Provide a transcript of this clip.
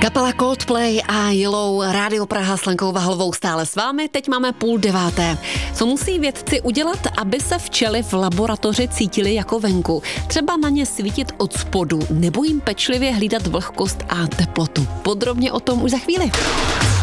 Kapela Coldplay a Yellow, Rádio Praha s Lenkou Vahlovou stále s vámi. Teď máme 8:30. Co musí vědci udělat, aby se včely v laboratoři cítily jako venku? Třeba na ně svítit od spodu, nebo jim pečlivě hlídat vlhkost a teplotu. Podrobně o tom už za chvíli.